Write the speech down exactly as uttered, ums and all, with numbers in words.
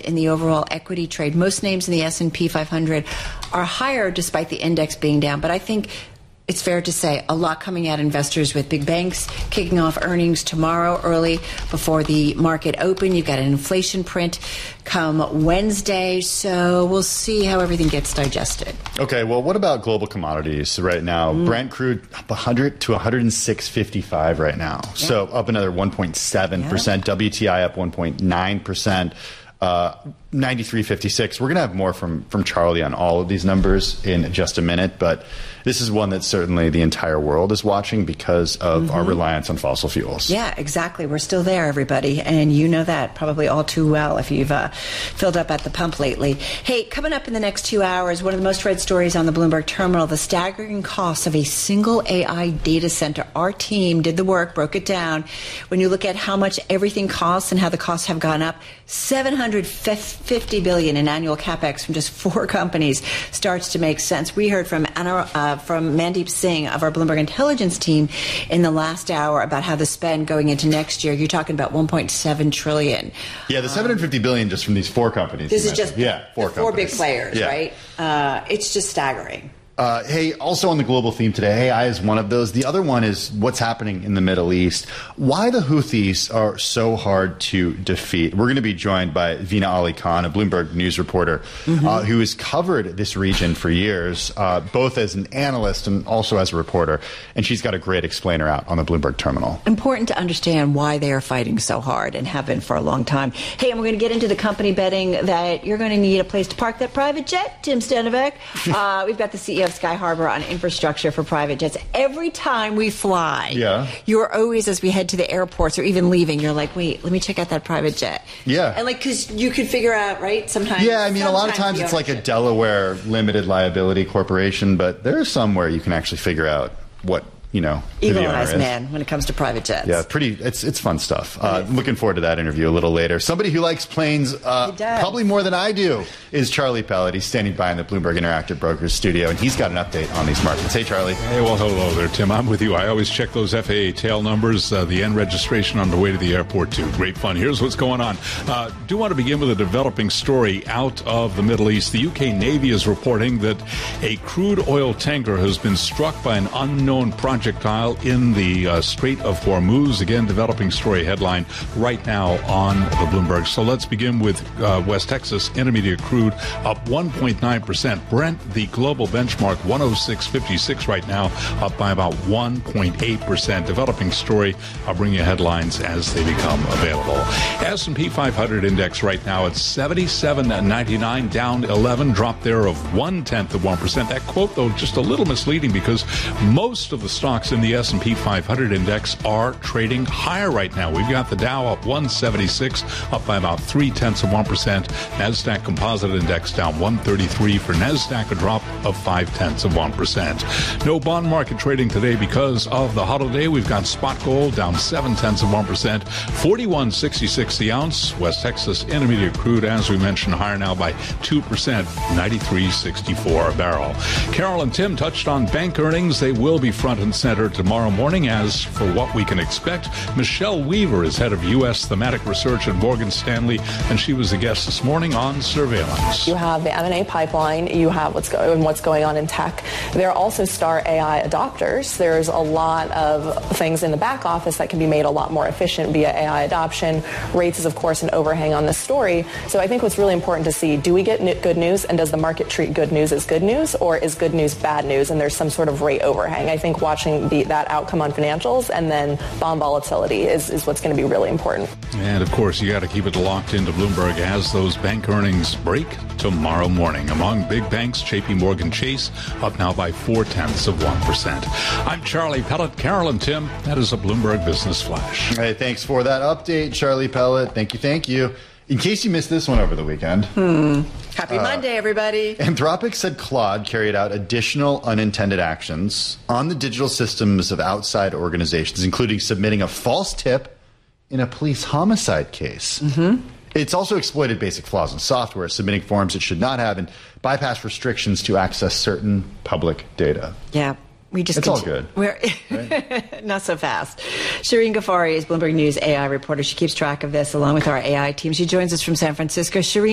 in the overall equity trade. Most names in the S and P five hundred are higher despite the index being down. But I think it's fair to say a lot coming at investors with big banks kicking off earnings tomorrow early before the market open. You've got an inflation print come Wednesday, so we'll see how everything gets digested. Okay, well, what about global commodities right now? Mm. Brent crude up one hundred to one oh six fifty-five right now, yeah. So up another one point seven percent. Yeah. W T I up one point nine percent. Uh, ninety-three fifty-six. We're going to have more from, from Charlie on all of these numbers in just a minute, but this is one that certainly the entire world is watching because of mm-hmm. our reliance on fossil fuels. Yeah, exactly. We're still there, everybody, and you know that probably all too well if you've uh, filled up at the pump lately. Hey, coming up in the next two hours, one of the most read stories on the Bloomberg terminal, the staggering costs of a single A I data center. Our team did the work, broke it down. When you look at how much everything costs and how the costs have gone up, seven hundred fifty billion dollars in annual capex from just four companies starts to make sense. We heard from Anna, uh, from Mandeep Singh of our Bloomberg Intelligence team in the last hour about how the spend going into next year. You're talking about one point seven trillion dollars. Yeah, the seven hundred fifty billion dollars just from these four companies. This is just yeah, four, four big companies. players, yeah. right? Uh, it's just staggering. Uh, hey, also on the global theme today, A I is one of those. The other one is what's happening in the Middle East. Why the Houthis are so hard to defeat. We're going to be joined by Veena Ali Khan, a Bloomberg News reporter, mm-hmm. uh, who has covered this region for years, uh, both as an analyst and also as a reporter. And she's got a great explainer out on the Bloomberg terminal. Important to understand why they are fighting so hard and have been for a long time. Hey, and we're going to get into the company betting that you're going to need a place to park that private jet, Tim Stenovec. Uh, we've got the C E O of Sky Harbor on infrastructure for private jets. Every time we fly, yeah. you're always, as we head to the airports or even leaving, you're like, wait, let me check out that private jet. Yeah. And like, because you could figure out, right, sometimes. Yeah, I mean, a lot of times it's like a Delaware limited liability corporation, but there are some where you can actually figure out what, you know, Eagle eyes, man, when it comes to private jets. Yeah, pretty. It's it's fun stuff. Uh, looking forward to that interview a little later. Somebody who likes planes uh, probably more than I do is Charlie Pellet. He's standing by in the Bloomberg Interactive Brokers studio, and he's got an update on these markets. Hey, Charlie. Hey, well, hello there, Tim. I'm with you. I always check those F A A tail numbers, uh, the end registration on the way to the airport, too. Great fun. Here's what's going on. Uh, do want to begin with a developing story out of the Middle East. The U K Navy is reporting that a crude oil tanker has been struck by an unknown projectile in the uh, Strait of Hormuz. Again, developing story headline right now on the Bloomberg. So let's begin with uh, West Texas Intermediate crude up one point nine percent. Brent, the global benchmark, one oh six fifty-six right now, up by about one point eight percent. Developing story. I'll bring you headlines as they become available. S and P five hundred index right now at seventy-seven ninety-nine, down eleven, drop there of one-tenth of one percent. That quote, though, just a little misleading because most of the stocks in the S and P five hundred index are trading higher right now. We've got the Dow up one seventy-six, up by about three-tenths of one percent. NASDAQ Composite Index down one thirty-three. For NASDAQ, a drop of five-tenths of one percent. No bond market trading today because of the holiday. We've got spot gold down seven-tenths of one percent. forty-one sixty-six the ounce. West Texas Intermediate crude, as we mentioned, higher now by two percent. ninety-three sixty-four a barrel. Carol and Tim touched on bank earnings. They will be front and center tomorrow morning. As for what we can expect, Michelle Weaver is head of U S thematic research at Morgan Stanley, and she was a guest this morning on Surveillance. You have the M and A pipeline. You have what's going what's going on in tech. There are also star A I adopters. There's a lot of things in the back office that can be made a lot more efficient via A I adoption. Rates is, of course, an overhang on this story. So I think what's really important to see, do we get good news, and does the market treat good news as good news, or is good news bad news, and there's some sort of rate overhang? I think watching the, that outcome on financials and then bond volatility is, is what's going to be really important. And, of course, you got to keep it locked into Bloomberg as those bank earnings break tomorrow morning. Among big banks, J P Morgan Chase up now by four-tenths of one percent. I'm Charlie Pellet. Carol and Tim, that is a Bloomberg Business Flash. Hey, thanks for that update, Charlie Pellet. Thank you, thank you. In case you missed this one over the weekend. Hmm. Happy uh, Monday, everybody. Anthropic said Claude carried out additional unintended actions on the digital systems of outside organizations, including submitting a false tip in a police homicide case. Mm-hmm. It's also exploited basic flaws in software, submitting forms it should not have, and bypass restrictions to access certain public data. Yeah. We just it's all good. We're right? Not so fast. Shireen Ghaffari is Bloomberg News A I reporter. She keeps track of this along with our A I team. She joins us from San Francisco. Shireen.